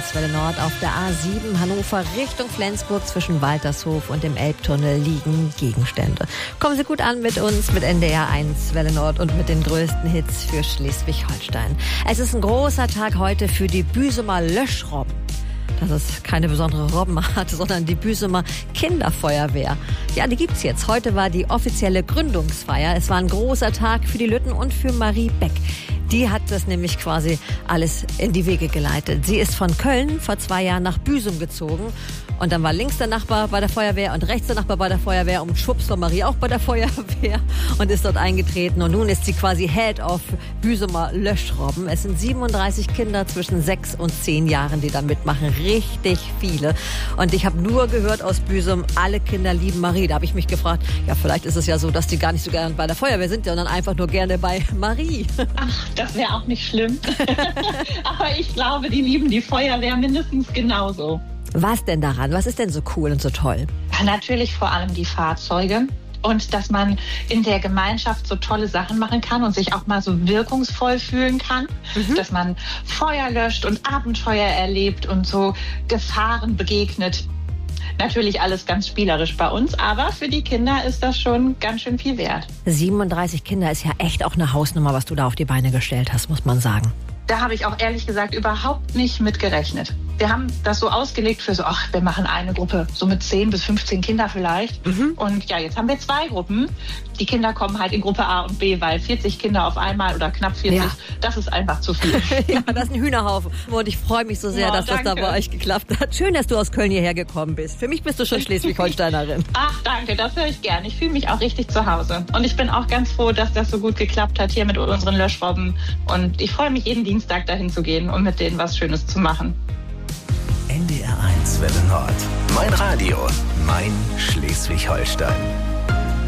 Welle Nord auf der A7 Hannover Richtung Flensburg zwischen Waltershof und dem Elbtunnel liegen Gegenstände. Kommen Sie gut an mit uns, mit NDR 1 Welle Nord und mit den größten Hits für Schleswig-Holstein. Es ist ein großer Tag heute für die Büsumer Löschrobben. Das ist keine besondere Robbenart, sondern die Büsumer Kinderfeuerwehr. Ja, die gibt's jetzt. Heute war die offizielle Gründungsfeier. Es war ein großer Tag für die Lütten und für Marie Beck. Die hat das nämlich quasi alles in die Wege geleitet. Sie ist von Köln vor 2 Jahren nach Büsum gezogen. Und dann war links der Nachbar bei der Feuerwehr und rechts der Nachbar bei der Feuerwehr. Und schwupps war Marie auch bei der Feuerwehr und ist dort eingetreten. Und nun ist sie quasi Head of Büsumer Löschrobben. Es sind 37 Kinder zwischen 6 und 10 Jahren, die da mitmachen. Richtig viele. Und ich habe nur gehört aus Büsum, alle Kinder lieben Marie. Da habe ich mich gefragt, ja, vielleicht ist es ja so, dass die gar nicht so gerne bei der Feuerwehr sind, sondern einfach nur gerne bei Marie. Ach, das wäre auch nicht schlimm. Aber ich glaube, die lieben die Feuerwehr mindestens genauso. Was denn daran? Was ist denn so cool und so toll? Ja, natürlich vor allem die Fahrzeuge. Und dass man in der Gemeinschaft so tolle Sachen machen kann und sich auch mal so wirkungsvoll fühlen kann. Dass man Feuer löscht und Abenteuer erlebt und so Gefahren begegnet. Natürlich alles ganz spielerisch bei uns, aber für die Kinder ist das schon ganz schön viel wert. 37 Kinder ist ja echt auch eine Hausnummer, was du da auf die Beine gestellt hast, muss man sagen. Da habe ich auch ehrlich gesagt überhaupt nicht mit gerechnet. Wir haben das so ausgelegt für so, wir machen eine Gruppe, so mit 10 bis 15 Kinder vielleicht. Und ja, jetzt haben wir 2 Gruppen. Die Kinder kommen halt in Gruppe A und B, weil 40 Kinder auf einmal oder knapp 40, das ist einfach zu viel. Ja, das ist ein Hühnerhaufen. Und ich freue mich so sehr, dass das da bei euch geklappt hat. Schön, dass du aus Köln hierher gekommen bist. Für mich bist du schon Schleswig-Holsteinerin. Ach, danke, das höre ich gern. Ich fühle mich auch richtig zu Hause. Und ich bin auch ganz froh, dass das so gut geklappt hat hier mit unseren Löschrobben. Und ich freue mich, jeden Dienstag dahin zu gehen und mit denen was Schönes zu machen. NDR 1 Welle Nord. Mein Radio, mein Schleswig-Holstein.